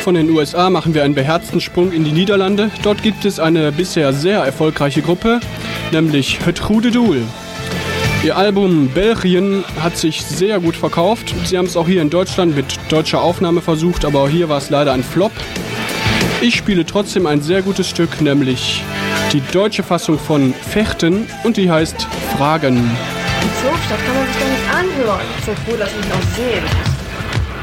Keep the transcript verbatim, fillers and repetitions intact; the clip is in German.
Von den U S A machen wir einen beherzten Sprung in die Niederlande. Dort gibt es eine bisher sehr erfolgreiche Gruppe, nämlich Het Goede Doel. Ihr Album Belgien hat sich sehr gut verkauft. Sie haben es auch hier in Deutschland mit deutscher Aufnahme versucht, aber hier war es leider ein Flop. Ich spiele trotzdem ein sehr gutes Stück, nämlich die deutsche Fassung von Fechten und die heißt Fragen. Die Zoofstadt kann man sich doch nicht anhören. Ich bin froh, dass ich mich auch sehen muss.